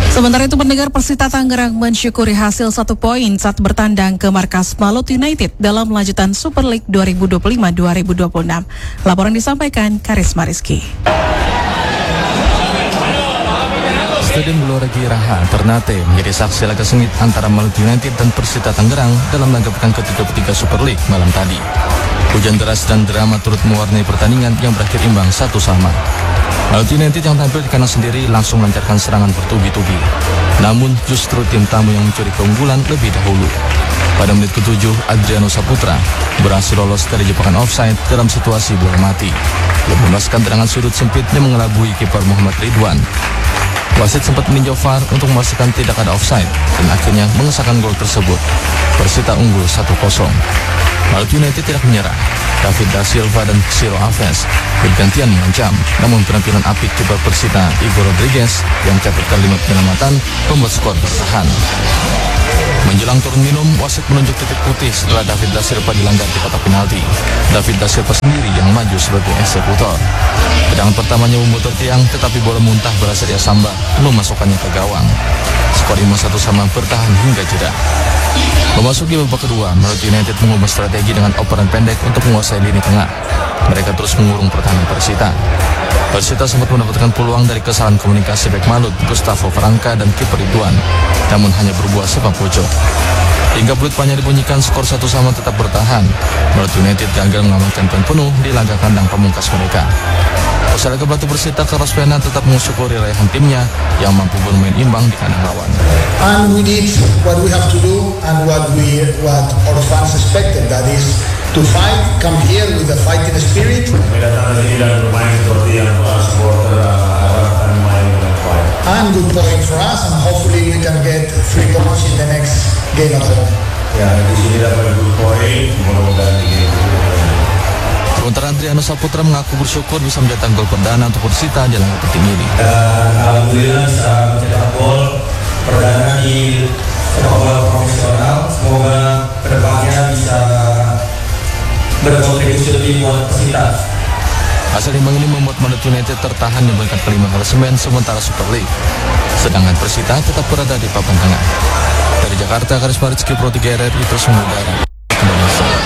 Sementara itu pendengar, Persita Tangerang mensyukuri hasil 1 poin saat bertandang ke markas Malut United dalam lanjutan Super League 2025-2026. Laporan disampaikan Karisma Rizky. Stadion Gelora Giraha Ternate menjadi saksi laga sengit antara Malut United dan Persita Tangerang dalam laga pekan ke-33 Super League malam tadi. Hujan deras dan drama turut mewarnai pertandingan yang berakhir imbang 1-1. Malut United yang tampil di kandang sendiri langsung melancarkan serangan bertubi-tubi. Namun justru tim tamu yang mencuri keunggulan lebih dahulu. Pada menit ke-7, Adriano Saputra berhasil lolos dari jebakan offside dalam situasi bola mati. Membebaskan tendangan sudut sempit yang mengelabui kiper Muhammad Ridwan. Wasit sempat meninjau VAR untuk memastikan tidak ada offside dan akhirnya mengesahkan gol tersebut. Persita unggul 1-0. Malut United tidak menyerah. David Da Silva dan Ciro Alves bergantian mengancam, namun penampilan apik kiper Persita Igor Rodriguez yang mencatatkan 5 penyelamatan membuat skor bertahan. Menjelang turun minum, wasit menunjuk titik putih setelah David Da Silva dilanggar di kotak penalti. David Da Silva sendiri yang maju sebagai eksekutor. Tendangan pertamanya memutar tiang, tetapi bola muntah berhasil dia sambar, memasukkannya ke gawang. Skor 5-1 sama bertahan hingga jeda. Memasuki babak kedua, Malut United mengubah strategi dengan operan pendek untuk menguasai lini tengah. Mereka terus mengurung pertahanan Persita. Persita sempat mendapatkan peluang dari kesalahan komunikasi bek Malut, Gustavo Franca dan kiper Ridwan, namun hanya berbuah sepak pojok. Hingga peluit panjang dibunyikan, skor 1-1 tetap bertahan. Malut United gagal mengamankan poin penuh di laga kandang pamungkas mereka. Usai laga pelatih Persita, Carlos Pena tetap mensyukuri raihan timnya yang mampu bermain imbang di kandang lawan. And we did what we have to do and what our fans expected, that is to fight, come here with a fighting spirit. And good point for us, and hopefully we can get 3 points in the next game at home. Ya, di sini dapat good point, mudah-mudahan di game. Sementara Adriano Saputra mengaku bersyukur bisa mencetak gol perdana untuk Persita di laga penting ini. Dan alhamdulillah bisa mencetak gol perdana di sepak bola profesional. Semoga kedepannya bisa berkontribusi lebih buat Persita. Hasil imbang ini membuat Malut United tertahan di peringkat kelima klasemen sementara Super League. Sedangkan Persita tetap berada di papan tengah. Dari Jakarta, Karisma Rizky Pro 3 RRI terus mengudara Indonesia.